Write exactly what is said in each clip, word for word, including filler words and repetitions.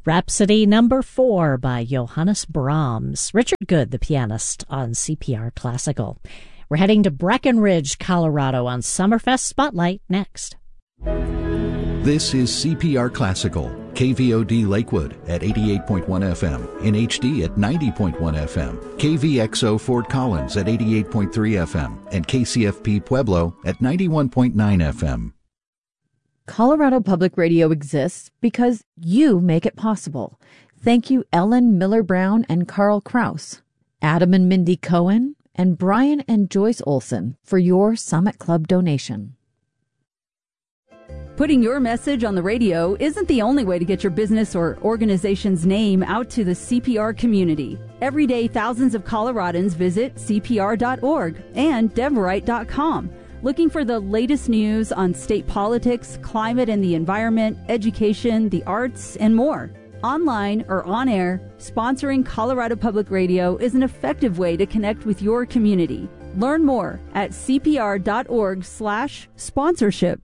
Rhapsody number four by Johannes Brahms. Richard Good, the pianist, on C P R Classical. We're heading to Breckenridge, Colorado on Summerfest Spotlight next. This is C P R Classical, K V O D Lakewood at eighty-eight point one F M, in H D at ninety point one F M, K V X O Fort Collins at eighty-eight point three F M, and K C F P Pueblo at ninety-one point nine F M. Colorado Public Radio exists because you make it possible. Thank you, Ellen Miller Brown and Carl Kraus, Adam and Mindy Cohen, and Brian and Joyce Olson for your Summit Club donation. Putting your message on the radio isn't the only way to get your business or organization's name out to the C P R community. Every day, thousands of Coloradans visit C P R dot org and Deverite dot com, looking for the latest news on state politics, climate and the environment, education, the arts, and more. Online or on air, sponsoring Colorado Public Radio is an effective way to connect with your community. Learn more at C P R dot org slash sponsorship.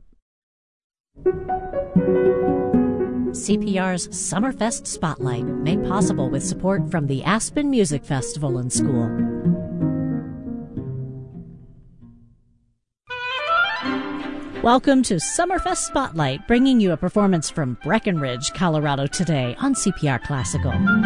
C P R's Summerfest Spotlight, made possible with support from the Aspen Music Festival and School. Welcome to Summerfest Spotlight, bringing you a performance from Breckenridge, Colorado today on C P R Classical.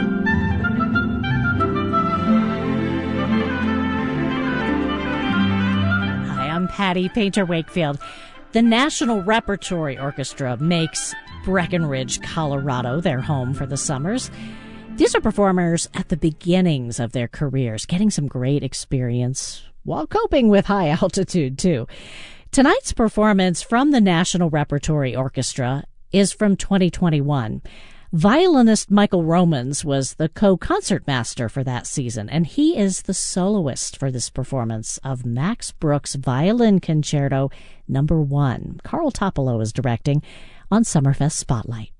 Hi, I'm Patty Painter-Wakefield. The National Repertory Orchestra makes Breckenridge, Colorado their home for the summers. These are performers at the beginnings of their careers, getting some great experience while coping with high altitude, too. Tonight's performance from the National Repertory Orchestra is from twenty twenty-one. Violinist Michael Romans was the co-concertmaster for that season, and he is the soloist for this performance of Max Bruch's Violin Concerto number one. Carl Topolo is directing on Summerfest Spotlight.